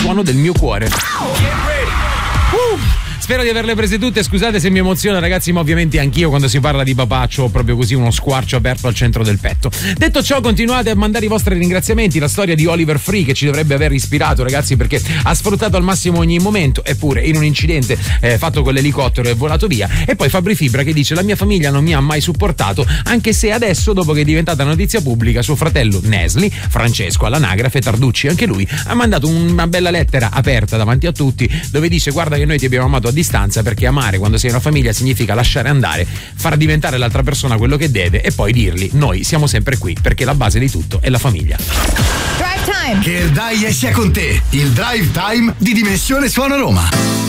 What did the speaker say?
suono del mio cuore. Spero di averle prese tutte, scusate se mi emoziono ragazzi, ma ovviamente anch'io quando si parla di papà c'ho proprio così uno squarcio aperto al centro del petto. Detto ciò, continuate a mandare i vostri ringraziamenti, la storia di Oliver Free che ci dovrebbe aver ispirato ragazzi, perché ha sfruttato al massimo ogni momento, eppure in un incidente fatto con l'elicottero è volato via. E poi Fabri Fibra che dice: la mia famiglia non mi ha mai supportato, anche se adesso, dopo che è diventata notizia pubblica, suo fratello Nesli, Francesco all'anagrafe Tarducci, anche lui ha mandato una bella lettera aperta davanti a tutti dove dice: guarda che noi ti abbiamo amato a distanza, perché amare quando sei una famiglia significa lasciare andare, far diventare l'altra persona quello che deve e poi dirgli: noi siamo sempre qui, perché la base di tutto è la famiglia. Drive Time! Che il Dai sia con te, il Drive Time di Dimensione Suono Roma.